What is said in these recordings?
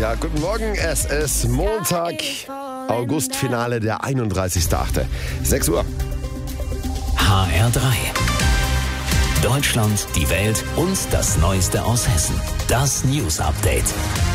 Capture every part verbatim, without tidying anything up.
Ja, guten Morgen. Es ist Montag, Augustfinale, der einunddreißigster achte sechs Uhr. H R drei. Deutschland, die Welt und das Neueste aus Hessen. Das News Update.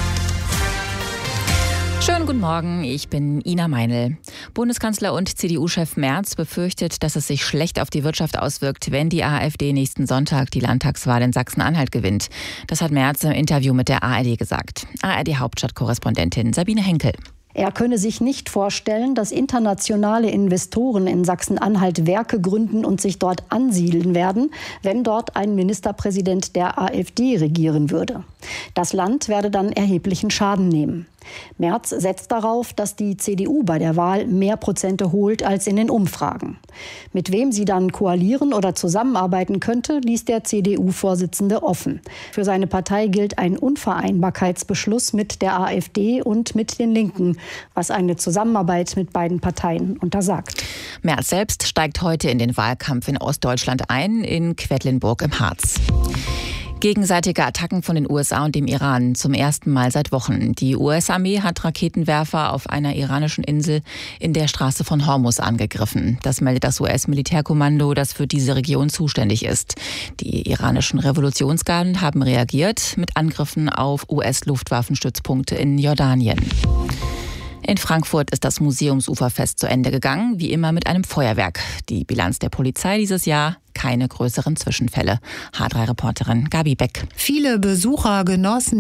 Schönen guten Morgen, ich bin Ina Meinl. Bundeskanzler und C D U-Chef Merz befürchtet, dass es sich schlecht auf die Wirtschaft auswirkt, wenn die AfD nächsten Sonntag die Landtagswahl in Sachsen-Anhalt gewinnt. Das hat Merz im Interview mit der A R D gesagt. A R D-Hauptstadtkorrespondentin Sabine Henkel. Er könne sich nicht vorstellen, dass internationale Investoren in Sachsen-Anhalt Werke gründen und sich dort ansiedeln werden, wenn dort ein Ministerpräsident der AfD regieren würde. Das Land werde dann erheblichen Schaden nehmen. Merz setzt darauf, dass die C D U bei der Wahl mehr Prozente holt als in den Umfragen. Mit wem sie dann koalieren oder zusammenarbeiten könnte, ließ der C D U-Vorsitzende offen. Für seine Partei gilt ein Unvereinbarkeitsbeschluss mit der AfD und mit den Linken, was eine Zusammenarbeit mit beiden Parteien untersagt. Merz selbst steigt heute in den Wahlkampf in Ostdeutschland ein, in Quedlinburg im Harz. Gegenseitige Attacken von den U S A und dem Iran zum ersten Mal seit Wochen. Die U S-Armee hat Raketenwerfer auf einer iranischen Insel in der Straße von Hormuz angegriffen. Das meldet das U S-Militärkommando, das für diese Region zuständig ist. Die iranischen Revolutionsgarden haben reagiert mit Angriffen auf U S-Luftwaffenstützpunkte in Jordanien. In Frankfurt ist das Museumsuferfest zu Ende gegangen, wie immer mit einem Feuerwerk. Die Bilanz der Polizei dieses Jahr: keine größeren Zwischenfälle. H drei-Reporterin Gabi Beck. Viele Besucher genossen